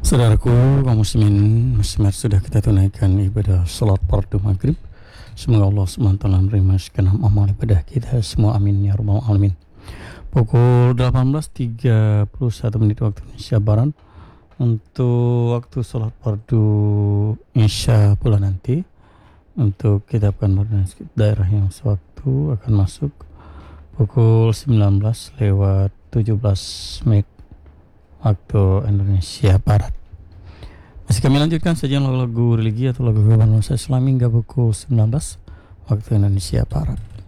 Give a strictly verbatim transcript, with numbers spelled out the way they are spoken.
Saudaraku, kaum muslimin muslimat, sudah kita tunaikan ibadah salat fardu maghrib. Semoga Allah subhanahu wa taala menerima segenap amal ibadah kita semua, amin ya rabbal alamin. Pukul delapan belas tiga puluh satu menit waktu Indonesia Barat untuk waktu salat fardu Isya pula nanti. Untuk kita akan berdasarkan daerah yang sewaktu akan masuk pukul sembilan belas lewat tujuh belas menit waktu Indonesia Barat. Masih kami lanjutkan saja lagu-lagu religi atau lagu kebangsaan Islam hingga pukul sembilan belas waktu Indonesia Barat.